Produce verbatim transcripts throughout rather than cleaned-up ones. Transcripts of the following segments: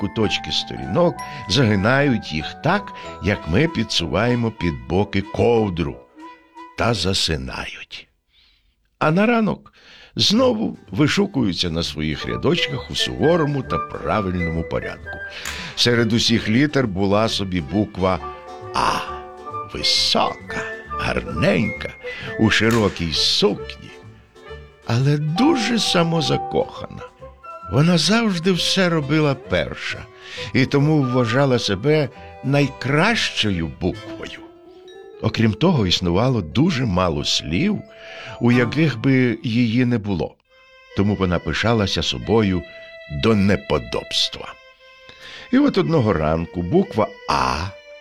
куточки сторінок, загинають їх так, як ми підсуваємо під боки ковдру, та засинають. А на ранок знову вишукуються на своїх рядочках у суворому та правильному порядку. Серед усіх літер була собі буква «А», висока, гарненька, у широкій сукні, але дуже самозакохана. Вона завжди все робила перша, і тому вважала себе найкращою буквою. Окрім того, існувало дуже мало слів, у яких би її не було, тому вона пишалася собою до неподобства. І от одного ранку буква «А»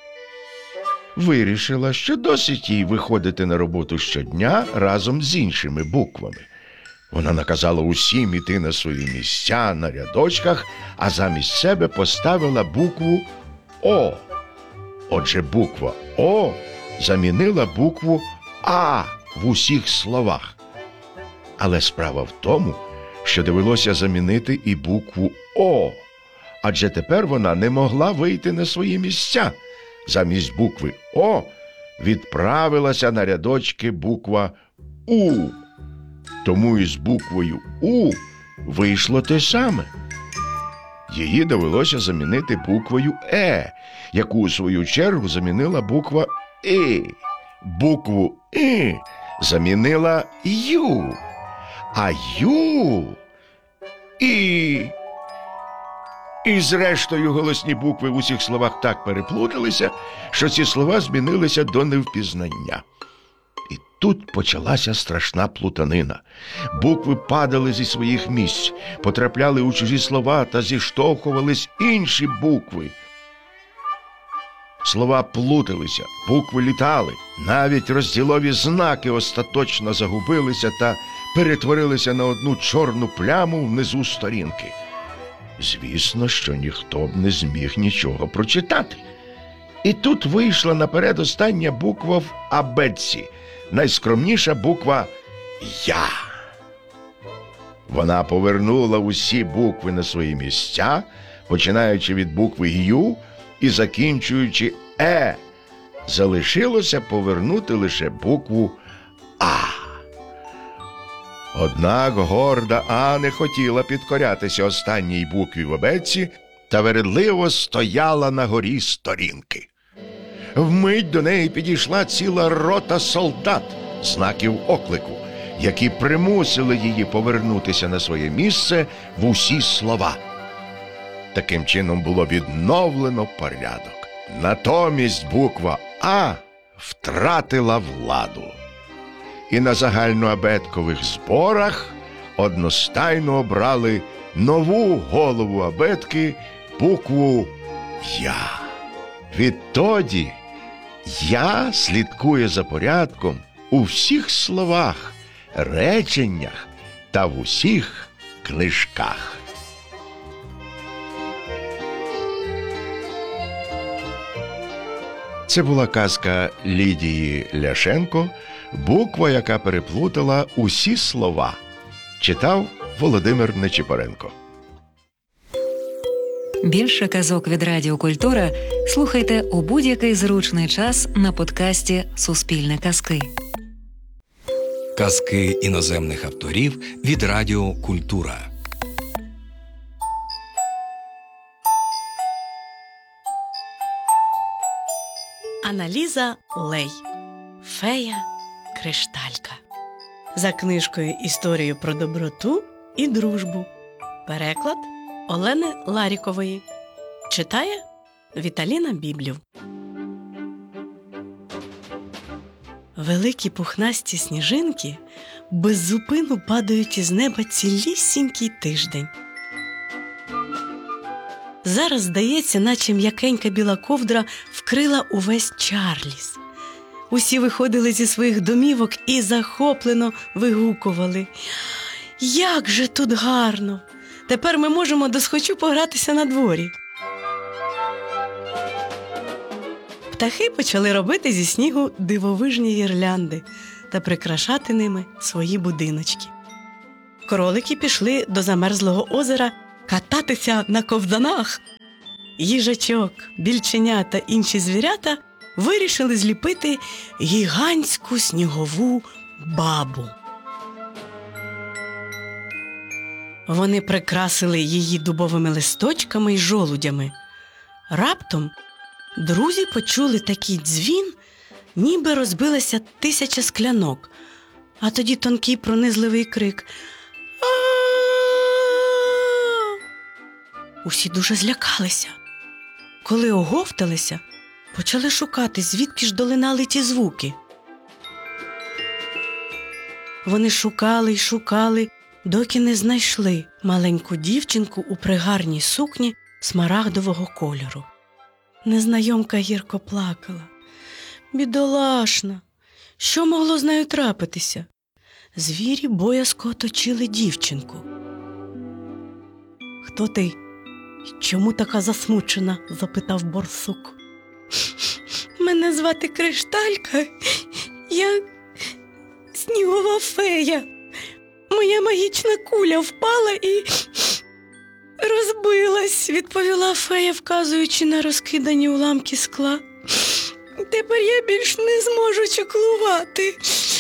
вирішила, що досить їй виходити на роботу щодня разом з іншими буквами. Вона наказала усім іти на свої місця на рядочках, а замість себе поставила букву «О». Отже, буква «О» замінила букву «А» в усіх словах. Але справа в тому, що довелося замінити і букву «О», адже тепер вона не могла вийти на свої місця. Замість букви «О» відправилася на рядочки буква «У». Тому із буквою «У» вийшло те саме. Її довелося замінити буквою «Е», яку у свою чергу замінила буква «І». Букву «І» замінила «Ю», а «Ю» «І». І зрештою голосні букви в усіх словах так переплуталися, що ці слова змінилися до невпізнання. І тут почалася страшна плутанина. Букви падали зі своїх місць, потрапляли у чужі слова та зіштовхувались інші букви. Слова плуталися, букви літали, навіть розділові знаки остаточно загубилися та перетворилися на одну чорну пляму внизу сторінки. Звісно, що ніхто б не зміг нічого прочитати. І тут вийшла наперед остання буква в абетці, найскромніша буква «Я». Вона повернула усі букви на свої місця, починаючи від букви «Ю» і закінчуючи «Е». Залишилося повернути лише букву «А». Однак горда «А» не хотіла підкорятися останній букві в абетці та вередливо стояла на горі сторінки. Вмить до неї підійшла ціла рота солдат, знаків оклику, які примусили її повернутися на своє місце в усі слова. Таким чином було відновлено порядок. Натомість буква «А» втратила владу. І на загальноабеткових зборах одностайно обрали нову голову абетки, букву «Я». Відтоді «Я» слідкує за порядком у всіх словах, реченнях та в усіх книжках. Це була казка Лідії Ляшенко «Буква, яка переплутала усі слова». Читав Володимир Нечипоренко. Більше казок від Радіо Культура слухайте у будь-який зручний час на подкасті «Суспільне казки». Казки іноземних авторів від Радіо Культура. Аналіза Лей. Фея Кришталька. За книжкою «Історію про доброту і дружбу». Переклад Олени Ларікової. Читає Віталіна Біблів. Великі пухнасті сніжинки беззупину падають із неба цілісінький тиждень. Зараз, здається, наче м'якенька біла ковдра вкрила увесь Чарльз. Усі виходили зі своїх домівок і захоплено вигукували: «Як же тут гарно! Тепер ми можемо досхочу погратися на дворі!» Птахи почали робити зі снігу дивовижні гірлянди та прикрашати ними свої будиночки. Кролики пішли до замерзлого озера кататися на ковзанах. їжачок, більченя та інші звірята вирішили зліпити гігантську снігову бабу. Вони прикрасили її дубовими листочками й жолудями. Раптом друзі почули такий дзвін, ніби розбилася тисяча склянок, а тоді тонкий пронизливий крик «А-а-а!». Усі дуже злякалися. Коли оговталися, почали шукати, звідки ж долинали ті звуки. Вони шукали й шукали, доки не знайшли маленьку дівчинку у пригарній сукні смарагдового кольору. Незнайомка гірко плакала. Бідолашна! Що могло з нею трапитися? Звірі боязко оточили дівчинку. «Хто ти? Чому така засмучена?» – запитав борсук. «Мене звати Кришталька. Я снігова фея. Моя магічна куля впала і розбилась», – відповіла фея, вказуючи на розкидані уламки скла. «Тепер я більш не зможу чаклувати».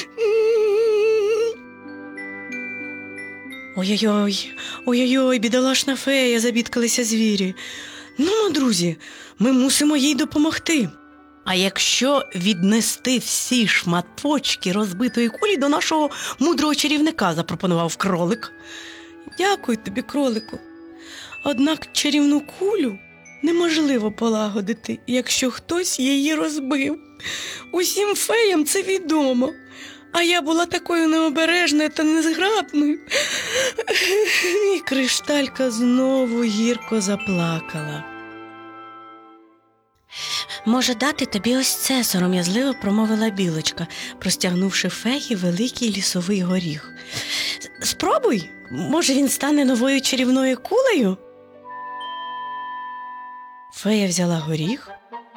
«Ой-ой-ой, ой-ой-ой, бідолашна фея», – забідкалися звірі. «Ну, друзі, ми мусимо їй допомогти. А якщо віднести всі шматочки розбитої кулі до нашого мудрого чарівника», – запропонував кролик. «Дякую тобі, кролику. Однак чарівну кулю неможливо полагодити, якщо хтось її розбив. Усім феям це відомо. А я була такою необережною та незграбною». І Кришталька знову гірко заплакала. «Може дати тобі ось це?» – сором'язливо промовила білочка, простягнувши феї великий лісовий горіх. «Спробуй, може він стане новою чарівною кулею?» Фея взяла горіх,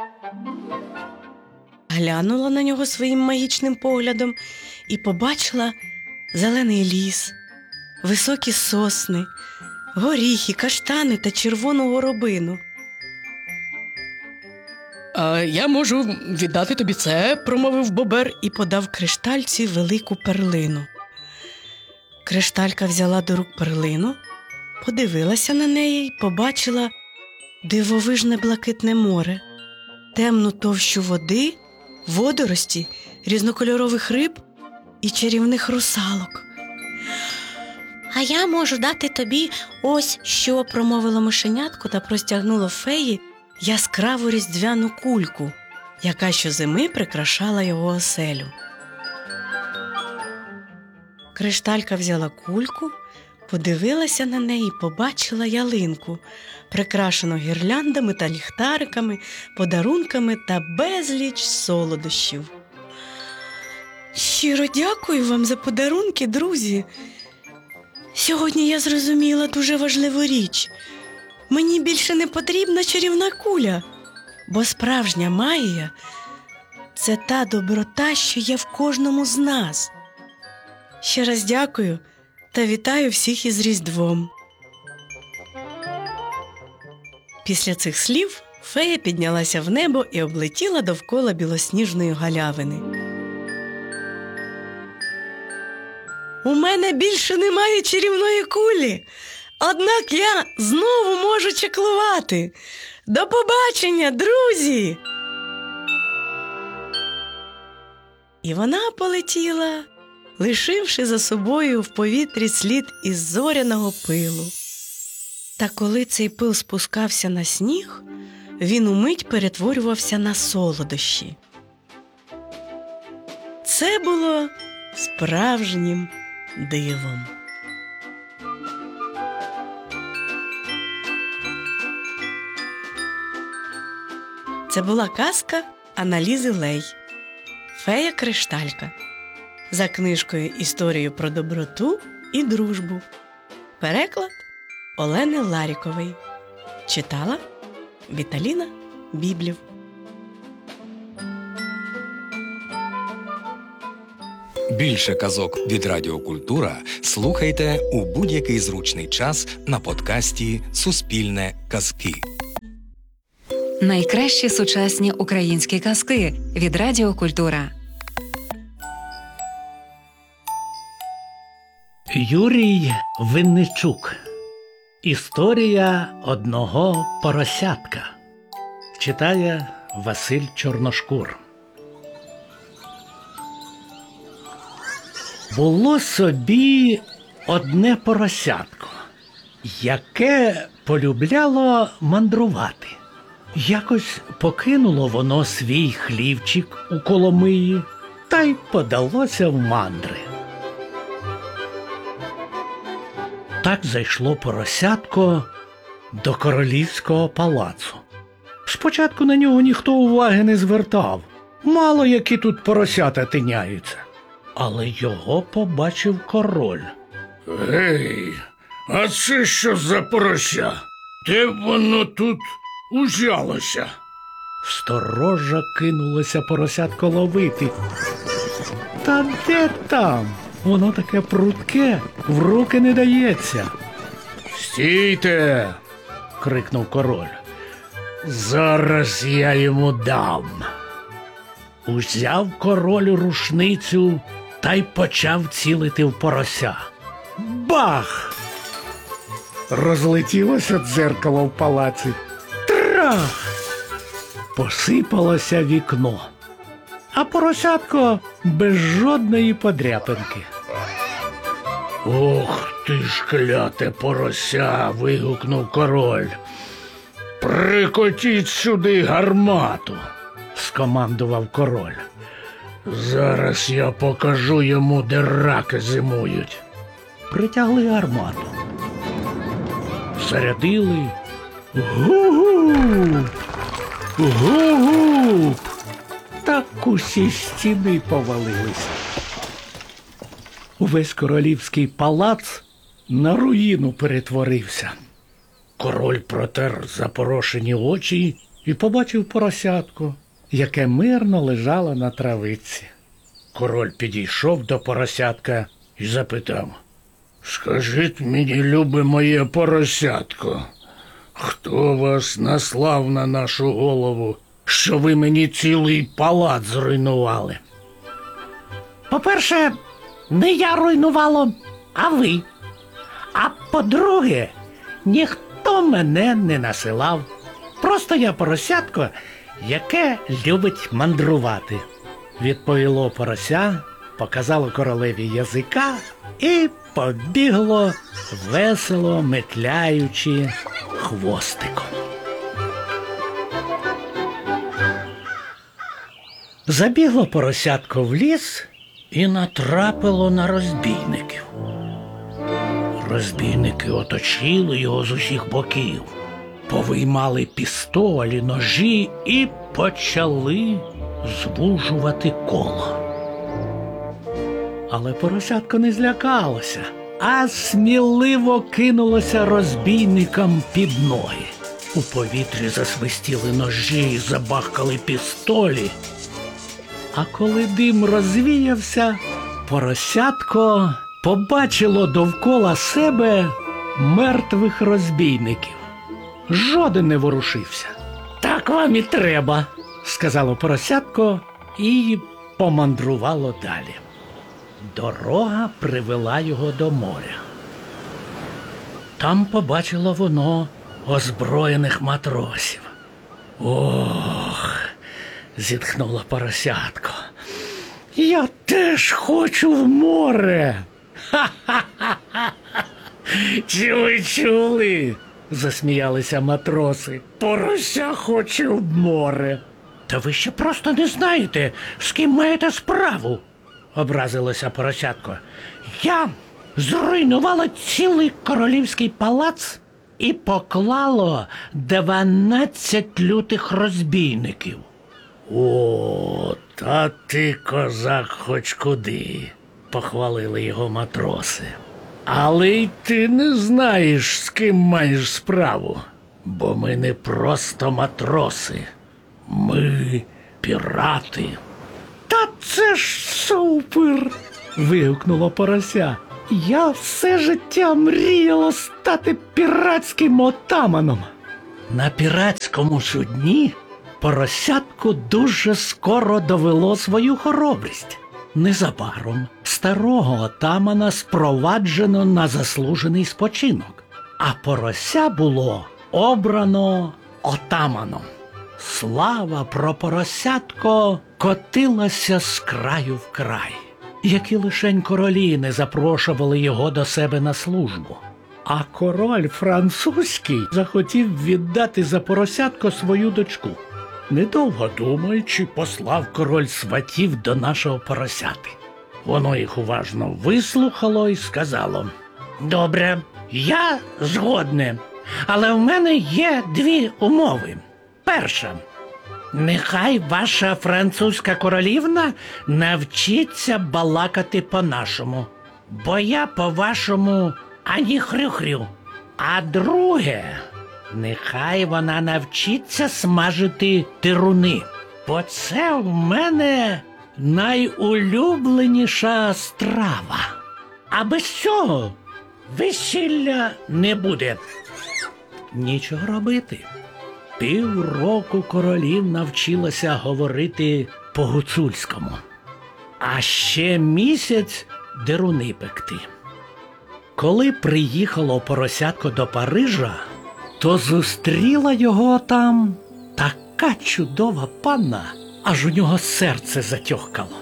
глянула на нього своїм магічним поглядом і побачила зелений ліс, високі сосни, горіхи, каштани та червону горобину. «А я можу віддати тобі це», – промовив бобер і подав Криштальці велику перлину. Кришталька взяла до рук перлину, подивилася на неї й побачила дивовижне блакитне море, темну товщу води, водорості, різнокольорових риб і чарівних русалок. «А я можу дати тобі ось що», – промовило мишенятко та простягнуло феї яскраву різдвяну кульку, яка щозими прикрашала його оселю. Кришталька взяла кульку, подивилася на неї і побачила ялинку, прикрашену гірляндами та ліхтариками, подарунками та безліч солодощів. «Щиро дякую вам за подарунки, друзі. Сьогодні я зрозуміла дуже важливу річ. Мені більше не потрібна чарівна куля, бо справжня магія – це та доброта, що є в кожному з нас. Ще раз дякую та вітаю всіх із Різдвом». Після цих слів фея піднялася в небо і облетіла довкола білосніжної галявини. «У мене більше немає чарівної кулі, однак я знову можу чаклувати. До побачення, друзі!» І вона полетіла, лишивши за собою в повітрі слід із зоряного пилу. Та коли цей пил спускався на сніг, він умить перетворювався на солодощі. Це було справжнім дивом. Це була казка Аналізи Лей «Фея Кришталька» за книжкою «Історію про доброту і дружбу». Переклад Олени Ларікової. Читала Віталіна Біблів. Більше казок від Радіо Культура слухайте у будь-який зручний час на подкасті «Суспільне казки». Найкращі сучасні українські казки від Радіо Культура. Юрій Винничук. Історія одного поросятка. Читає Василь Чорношкур. Було собі одне поросятко, яке полюбляло мандрувати. Якось покинуло воно свій хлівчик у Коломиї та й подалося в мандри. Так зайшло поросятко до королівського палацу. Спочатку на нього ніхто уваги не звертав. Мало які тут поросята тиняються. Але його побачив король. Гей, а це що за порося? Де воно тут узялося? Сторожа кинулося поросятко ловити. Та де там? Воно таке прудке, в руки не дається. Стійте! Крикнув король. Зараз я йому дам. Узяв король рушницю та й почав цілити в порося. Бах! Розлетілося дзеркало в палаці. Трах! Посипалося вікно. А поросятко без жодної подряпинки. Ох ти ж кляте порося! Вигукнув король. Прикотіть сюди гармату! Скомандував король. Зараз я покажу йому, де раки зимують. Притягли гармату. Зарядили. Гу-гу! Гу-гу! Так усі стіни повалилися. Увесь королівський палац на руїну перетворився. Король протер запорошені очі і побачив поросятко, яке мирно лежало на травиці. Король підійшов до поросятка і запитав: Скажіть мені, любе моє поросятко, хто вас наслав на нашу голову, що ви мені цілий палац зруйнували? По-перше, не я руйнувало, а ви. А по-друге, ніхто мене не насилав. Просто я поросятко, яке любить мандрувати. Відповіло порося, показало королеві язика і побігло, весело метляючи хвостиком. Забігло поросятко в ліс і натрапило на розбійників. Розбійники оточили його з усіх боків, повиймали пістолі, ножі і почали звужувати коло. Але поросятко не злякалося, а сміливо кинулося розбійникам під ноги. У повітрі засвистіли ножі і забахкали пістолі. А коли дим розвіявся, поросятко побачило довкола себе мертвих розбійників. Жоден не ворушився. «Так вам і треба», – сказало поросятко і помандрувало далі. Дорога привела його до моря. Там побачило воно озброєних матросів. «Ох!» – зітхнуло поросятко. «Я теж хочу в море!» «Ха-ха-ха! Чи ви чули?» – засміялися матроси. «Порося хоче в море!» «Та ви ще просто не знаєте, з ким маєте справу!» – образилося поросятко. «Я зруйнувала цілий королівський палац і поклало дванадцять лютих розбійників». «О, та ти, козак, хоч куди», – похвалили його матроси. «Але й ти не знаєш, з ким маєш справу, бо ми не просто матроси, ми пірати». «Та це ж супер!» – вигукнуло порося. «Я все життя мріяло стати піратським отаманом». На піратському судні поросятку дуже скоро довело свою хоробрість. Незабаром старого отамана спроваджено на заслужений спочинок, а порося було обрано отаманом. Слава про поросятко котилася з краю в край, які лишень королі не запрошували його до себе на службу. А король французький захотів віддати за поросятко свою дочку. Недовго думаючи, послав король сватів до нашого поросяти. Воно їх уважно вислухало і сказало: «Добре, я згодне, але в мене є дві умови. Перша. Нехай ваша французька королівна навчиться балакати по-нашому, бо я по-вашому ані хрю-хрю. А друге, нехай вона навчиться смажити тируни, бо це в мене найулюбленіша страва. А без цього весілля не буде». Нічого робити. Півроку королівна вчилася говорити по-гуцульському, а ще місяць деруни пекти. Коли приїхало поросятко до Парижа, то зустріла його там така чудова панна, аж у нього серце затьохкало.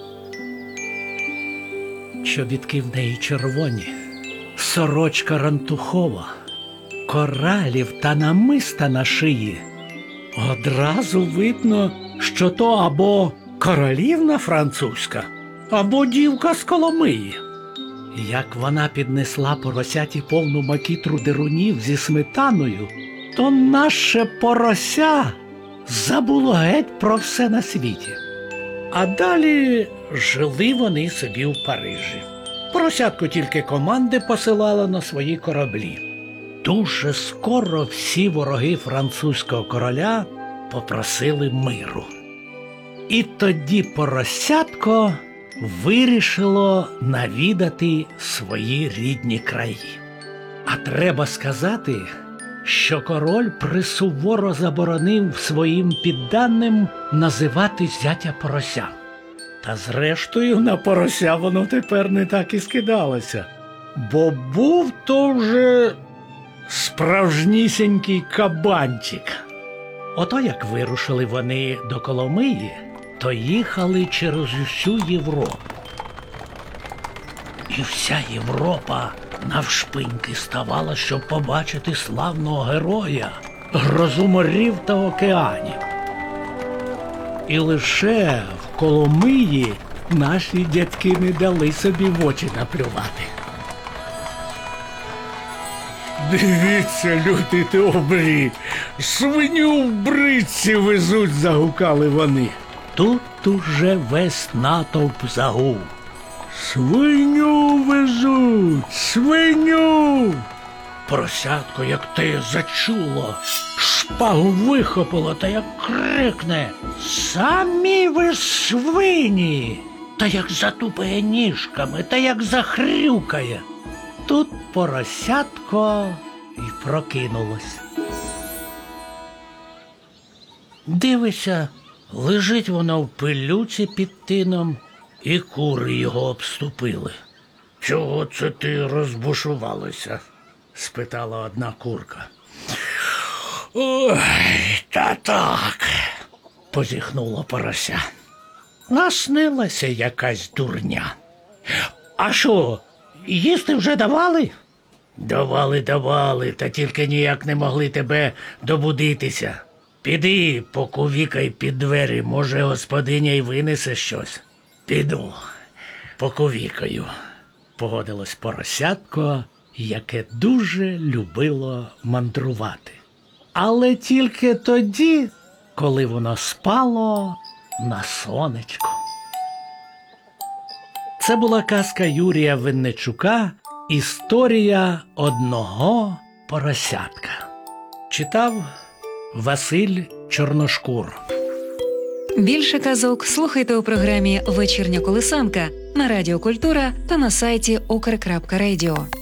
Чобітки в неї червоні, сорочка рантухова, коралів та намиста на шиї. Одразу видно, що то або королівна французька, або дівка з Коломиї. Як вона піднесла поросяті повну макітру дерунів зі сметаною, то наше порося забуло геть про все на світі. А далі жили вони собі в Парижі. Поросятко тільки команди посилало на свої кораблі. Дуже скоро всі вороги французького короля попросили миру. І тоді поросятко вирішило навідати свої рідні краї. А треба сказати, що король присуворо заборонив своїм підданим називати зятя порося. Та зрештою на порося воно тепер не так і скидалося, бо був то вже справжнісінький кабанчик. Ото як вирушили вони до Коломиї, то їхали через усю Європу. І вся Європа навшпиньки ставала, щоб побачити славного героя, грозу морів та океанів. І лише в Коломиї наші дядьки не дали собі в очі наплювати. Дивіться, люди добрі, свиню в бричці везуть, загукали вони. Тут уже весь натовп загув. Свиню везуть, свиню! Поросятко, як те зачуло, шпагу вихопило та як крикне: «Самі ви свині!» Та як затупає ніжками, та як захрюкає. Тут поросятко і прокинулось. Дивися, лежить воно в пилюці під тином, і кури його обступили. «Чого це ти розбушувалася?» – спитала одна курка. «Ой, та так», – позіхнуло порося. Наснилася якась дурня. А що, їсти вже давали? «Давали, давали, та тільки ніяк не могли тебе добудитися. Піди, покувікай під двері, може, господиня й винесе щось». «Піду, покувікаю», – погодилось поросятко, яке дуже любило мандрувати. Але тільки тоді, коли воно спало на сонечку. Це була казка Юрія Винничука «Історія одного поросятка». Читав Василь Чорношкур. Більше казок слухайте у програмі «Вечірня колисанка» на Радіо Культура та на сайті укр крапка радіо.